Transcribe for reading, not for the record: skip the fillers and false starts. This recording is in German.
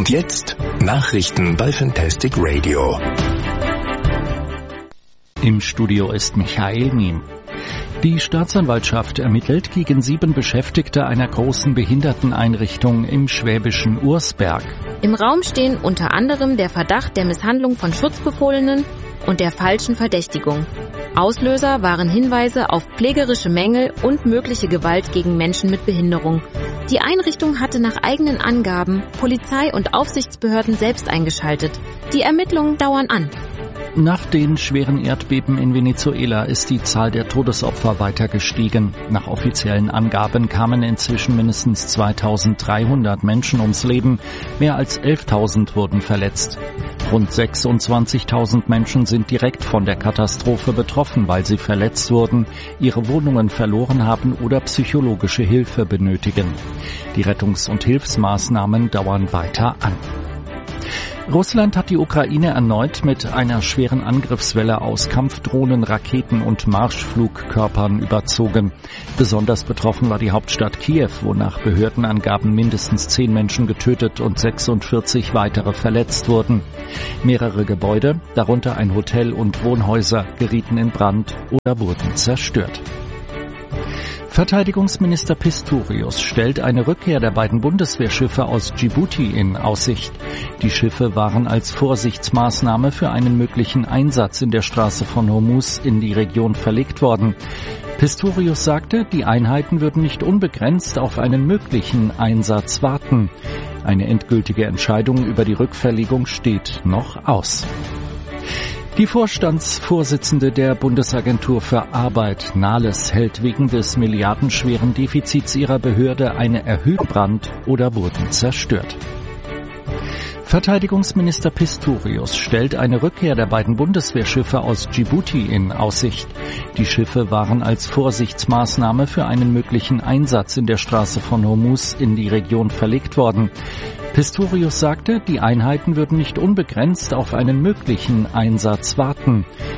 Und jetzt Nachrichten bei Fantastic Radio. Im Studio ist Michael Miem. Die Staatsanwaltschaft ermittelt gegen 7 Beschäftigte einer großen Behinderteneinrichtung im schwäbischen Ursberg. Im Raum stehen unter anderem der Verdacht der Misshandlung von Schutzbefohlenen und der falschen Verdächtigung. Auslöser waren Hinweise auf pflegerische Mängel und mögliche Gewalt gegen Menschen mit Behinderung. Die Einrichtung hatte nach eigenen Angaben Polizei und Aufsichtsbehörden selbst eingeschaltet. Die Ermittlungen dauern an. Nach den schweren Erdbeben in Venezuela ist die Zahl der Todesopfer weiter gestiegen. Nach offiziellen Angaben kamen inzwischen mindestens 2300 Menschen ums Leben. Mehr als 11.000 wurden verletzt. Rund 26.000 Menschen sind direkt von der Katastrophe betroffen, weil sie verletzt wurden, ihre Wohnungen verloren haben oder psychologische Hilfe benötigen. Die Rettungs- und Hilfsmaßnahmen dauern weiter an. Russland hat die Ukraine erneut mit einer schweren Angriffswelle aus Kampfdrohnen, Raketen und Marschflugkörpern überzogen. Besonders betroffen war die Hauptstadt Kiew, wo nach Behördenangaben mindestens 10 Menschen getötet und 46 weitere verletzt wurden. Mehrere Gebäude, darunter ein Hotel und Wohnhäuser, gerieten in Brand oder wurden zerstört. Verteidigungsminister Pistorius stellt eine Rückkehr der beiden Bundeswehrschiffe aus Djibouti in Aussicht. Die Schiffe waren als Vorsichtsmaßnahme für einen möglichen Einsatz in der Straße von Hormuz in die Region verlegt worden. Pistorius sagte, die Einheiten würden nicht unbegrenzt auf einen möglichen Einsatz warten. Eine endgültige Entscheidung über die Rückverlegung steht noch aus. Die Vorstandsvorsitzende der Bundesagentur für Arbeit, Nahles, hält wegen des milliardenschweren Defizits ihrer Behörde eine erhöhte Brand oder wurden zerstört. Verteidigungsminister Pistorius stellt eine Rückkehr der beiden Bundeswehrschiffe aus Djibouti in Aussicht. Die Schiffe waren als Vorsichtsmaßnahme für einen möglichen Einsatz in der Straße von Hormuz in die Region verlegt worden. Pistorius sagte, die Einheiten würden nicht unbegrenzt auf einen möglichen Einsatz warten.